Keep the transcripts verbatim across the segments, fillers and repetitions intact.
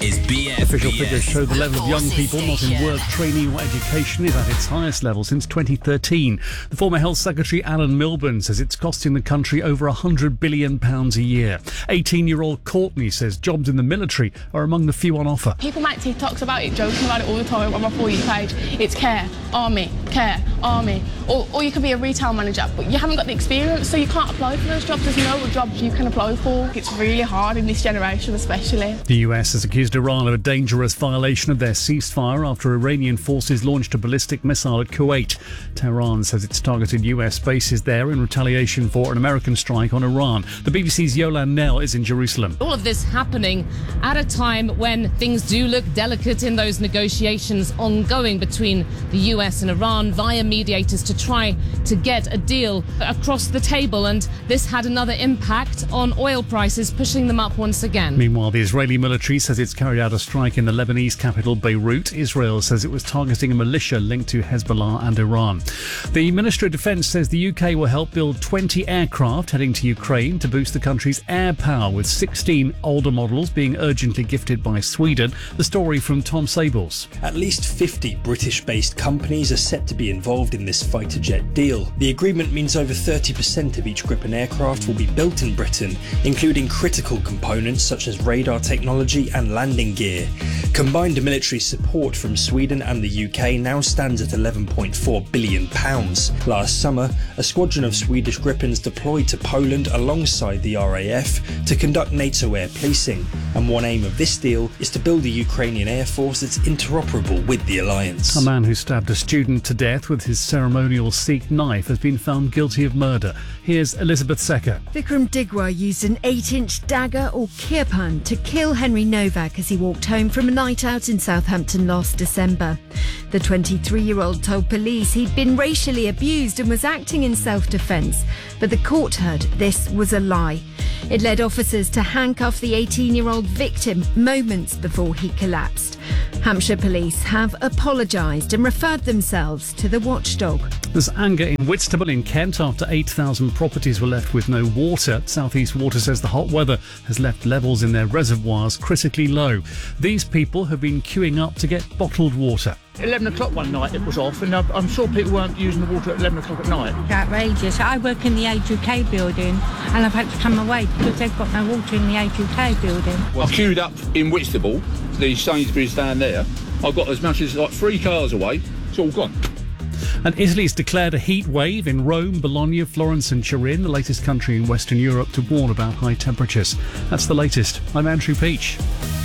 is B F B S. Official figures show the level of young Forces people not in Station. work, training or education is at its highest level since twenty thirteen. The former Health Secretary Alan Milburn says it's costing the country over one hundred billion pounds a year. eighteen-year-old Courtney says jobs in the military are among the few on offer. People make TikToks about it, joking about it all the time on my For You page. It's care, army, care, army. Or, or you could be a retail manager, but you haven't got the experience, so you can't apply for those jobs. There's no jobs you can apply for. It's really hard in this generation especially. The U S has accused Iran of a dangerous violation of their ceasefire after Iranian forces launched a ballistic missile at Kuwait. Tehran says it's targeted U S bases there in retaliation for an American strike on Iran. The B B C's Yolande Knell is in Jerusalem. All of this happening at a time when things do look delicate in those negotiations ongoing between the U S and Iran via mediators to try to get a deal across the table, and this had another impact on oil prices, pushing them up once again. Meanwhile, the Israeli military says it's carried out a strike in the Lebanese capital Beirut. Israel says it was targeting a militia linked to Hezbollah and Iran. The Ministry of Defence says the U K will help build twenty aircraft heading to Ukraine to boost the country's air power, with sixteen older models being urgently gifted by Sweden. The story from Tom Sables. At least fifty British-based companies are set to be involved in this fighter jet deal. The agreement means over thirty percent of each Gripen aircraft will be built in Britain, including critical components such as radar technology and landing gear. Combined military support from Sweden and the U K now stands at eleven point four billion pounds. Last summer, a squadron of Swedish Gripens deployed to Poland alongside the R A F to conduct NATO air policing, and one aim of this deal is to build a Ukrainian air force that's interoperable with the alliance. A man who stabbed a student to death with his ceremonial Sikh knife has been found guilty of murder. Here's Elizabeth Secker. Vikram Digwa used an eight-inch dagger or kirpan to kill Henry Novak as he walked home from a night out in Southampton last December. The twenty-three-year-old told police he'd been racially abused and was acting in self-defence, but the court heard this was a lie. It led officers to handcuff the eighteen-year-old victim moments before he collapsed. Hampshire police have apologised and referred themselves to the watchdog. There's anger in Whitstable in Kent after eight thousand properties were left with no water. South East Water says the hot weather has left levels in their reservoirs critically low. These people have been queuing up to get bottled water. eleven o'clock one night it was off, and I'm sure people weren't using the water at eleven o'clock at night. It's outrageous. I work in the A two K building and I've had to come away because they've got no water in the A two K building. I've queued up in Whitstable, the Sainsbury's down there. I've got as much as like three cars away. It's all gone. And Italy's declared a heat wave in Rome, Bologna, Florence and Turin, the latest country in Western Europe to warn about high temperatures. That's the latest. I'm Andrew Peach.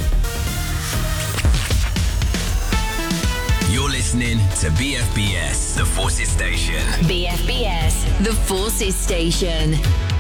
You're listening to B F B S, the Forces Station. B F B S, the Forces Station.